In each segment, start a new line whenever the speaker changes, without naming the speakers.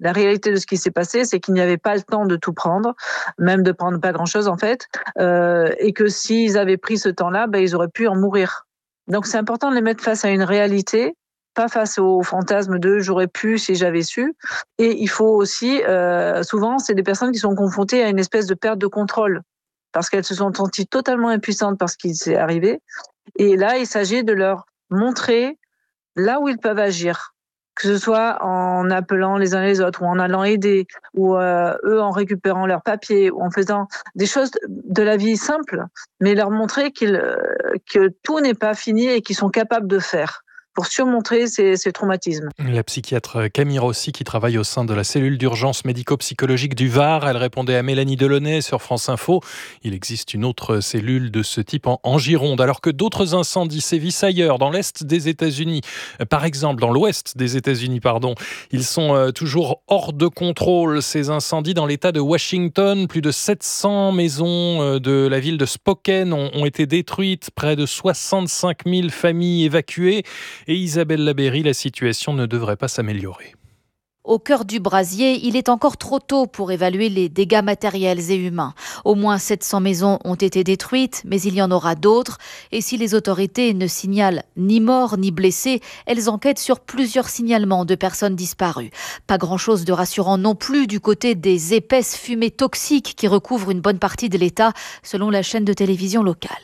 La réalité de ce qui s'est passé, c'est qu'il n'y avait pas le temps de tout prendre, même de prendre pas grand-chose en fait, et que s'ils avaient pris ce temps-là, ils auraient pu en mourir. Donc c'est important de les mettre face à une réalité, pas face au fantasme de «j'aurais pu si j'avais su». Et il faut aussi, souvent, c'est des personnes qui sont confrontées à une espèce de perte de contrôle, parce qu'elles se sont senties totalement impuissantes par ce qui s'est arrivé. Et là, il s'agit de leur montrer là où ils peuvent agir, que ce soit en appelant les uns les autres ou en allant aider ou eux en récupérant leurs papiers ou en faisant des choses de la vie simple, mais leur montrer que tout n'est pas fini et qu'ils sont capables de faire pour surmonter ces traumatismes.
La psychiatre Camille Rossi, qui travaille au sein de la cellule d'urgence médico-psychologique du Var, elle répondait à Mélanie Delaunay sur France Info. Il existe une autre cellule de ce type en Gironde, alors que d'autres incendies sévissent ailleurs, dans l'est des États-Unis. Par exemple, dans l'ouest des États-Unis, Ils sont toujours hors de contrôle, ces incendies dans l'État de Washington. Plus de 700 maisons de la ville de Spokane ont été détruites, près de 65 000 familles évacuées. Et Isabelle Labéry, la situation ne devrait pas s'améliorer.
Au cœur du brasier, il est encore trop tôt pour évaluer les dégâts matériels et humains. Au moins 700 maisons ont été détruites, mais il y en aura d'autres. Et si les autorités ne signalent ni morts ni blessés, elles enquêtent sur plusieurs signalements de personnes disparues. Pas grand-chose de rassurant non plus du côté des épaisses fumées toxiques qui recouvrent une bonne partie de l'État, selon la chaîne de télévision locale.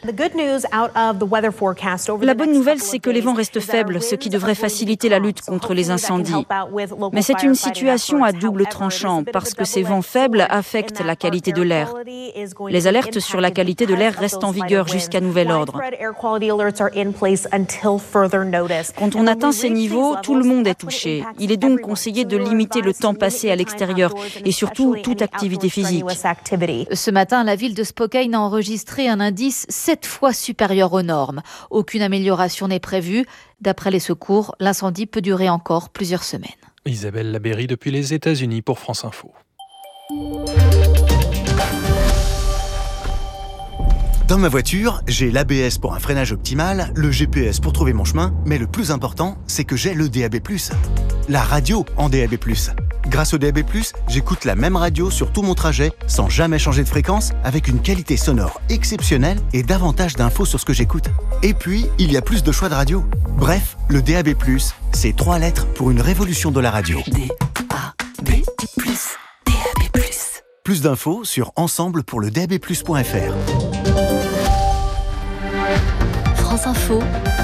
La bonne nouvelle, c'est que les vents restent faibles, ce qui devrait faciliter la lutte contre les incendies. Mais c'est une situation à double tranchant parce que ces vents faibles affectent la qualité de l'air. Les alertes sur la qualité de l'air restent en vigueur jusqu'à nouvel ordre. Quand on atteint ces niveaux, tout le monde est touché. Il est donc conseillé de limiter le temps passé à l'extérieur et surtout toute activité physique.
Ce matin, la ville de Spokane a enregistré un indice 7 fois supérieur aux normes. Aucune amélioration n'est prévue. D'après les secours, l'incendie peut durer encore plusieurs semaines.
Isabelle Labéry depuis les États-Unis pour France Info.
Dans ma voiture, j'ai l'ABS pour un freinage optimal, le GPS pour trouver mon chemin, mais le plus important, c'est que j'ai le DAB+, la radio en DAB+. Grâce au DAB+, j'écoute la même radio sur tout mon trajet, sans jamais changer de fréquence, avec une qualité sonore exceptionnelle et davantage d'infos sur ce que j'écoute. Et puis, il y a plus de choix de radio. Bref, le DAB+, c'est 3 lettres pour une révolution de la radio.
DAB+, DAB+.
Plus d'infos sur ensemble pour le DAB+.fr.
France Info,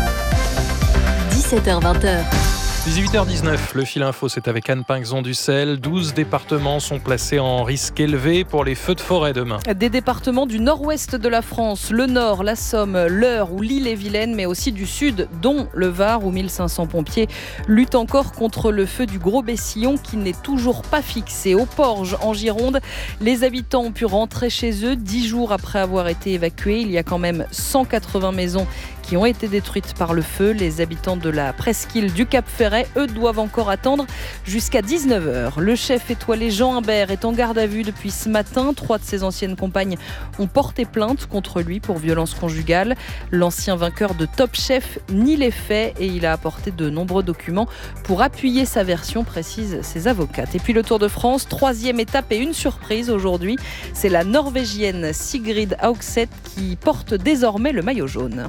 17h-20h.
18h19, le fil info, c'est avec Anne Pinxon-Dussel. 12 départements sont placés en risque élevé pour les feux de forêt demain.
Des départements du nord-ouest de la France, le Nord, la Somme, l'Eure ou l'Ille-et-Vilaine, mais aussi du sud, dont le Var, où 1500 pompiers luttent encore contre le feu du Gros Bessillon qui n'est toujours pas fixé. Au Porge, en Gironde, les habitants ont pu rentrer chez eux 10 jours après avoir été évacués. Il y a quand même 180 maisons qui ont été détruites par le feu. Les habitants de la presqu'île du Cap-Ferret, eux, doivent encore attendre jusqu'à 19h. Le chef étoilé Jean Imbert est en garde à vue depuis ce matin. 3 de ses anciennes compagnes ont porté plainte contre lui pour violence conjugale. L'ancien vainqueur de Top Chef nie les faits et il a apporté de nombreux documents pour appuyer sa version, précisent ses avocates. Et puis le Tour de France, 3e étape et une surprise aujourd'hui. C'est la Norvégienne Sigrid Haugseth qui porte désormais le maillot jaune.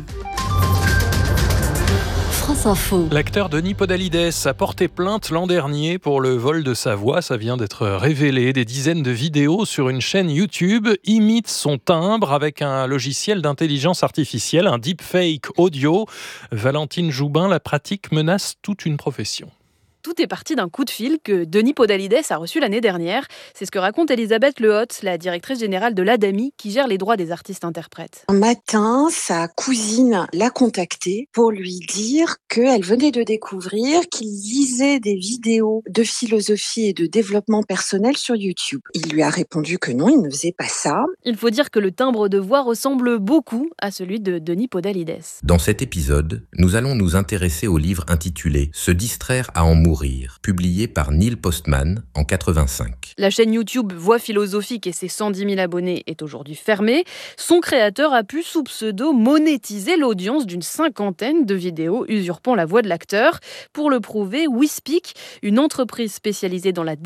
France Info.
L'acteur Denis Podalides a porté plainte l'an dernier pour le vol de sa voix. Ça vient d'être révélé. Des dizaines de vidéos sur une chaîne YouTube imitent son timbre avec un logiciel d'intelligence artificielle, un deepfake audio. Valentine Joubin, la pratique menace toute une profession.
Tout est parti d'un coup de fil que Denis Podalides a reçu l'année dernière. C'est ce que raconte Elisabeth Lehotte, la directrice générale de l'ADAMI, qui gère les droits des artistes-interprètes.
Un matin, sa cousine l'a contacté pour lui dire qu'elle venait de découvrir qu'il lisait des vidéos de philosophie et de développement personnel sur YouTube. Il lui a répondu que non, il ne faisait pas ça.
Il faut dire que le timbre de voix ressemble beaucoup à celui de Denis Podalides.
Dans cet épisode, nous allons nous intéresser au livre intitulé « Se distraire à en mourir », publié par Neil Postman en 1985.
La chaîne YouTube Voix philosophique et ses 110 000 abonnés est aujourd'hui fermée. Son créateur a pu, sous pseudo, monétiser l'audience d'une 50aine de vidéos usurpant la voix de l'acteur. Pour le prouver, WeSpeak, une entreprise spécialisée dans la